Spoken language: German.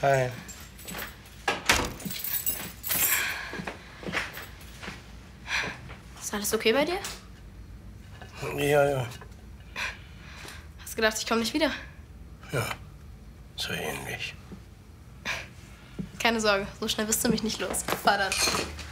Hi. Ist alles okay bei dir? Ja. Hast gedacht, ich komme nicht wieder? Ja, so ähnlich. Keine Sorge, so schnell wirst du mich nicht los. Fahr dann.